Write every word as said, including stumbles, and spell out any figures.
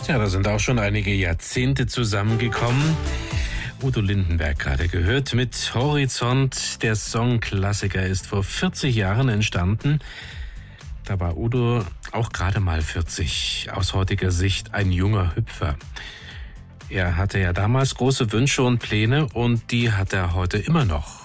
Ja, da sind auch schon einige Jahrzehnte zusammengekommen. Udo Lindenberg gerade gehört mit Horizont. Der Songklassiker ist vor vierzig Jahren entstanden. Da war Udo auch gerade mal vierzig. Aus heutiger Sicht ein junger Hüpfer. Er hatte ja damals große Wünsche und Pläne und die hat er heute immer noch.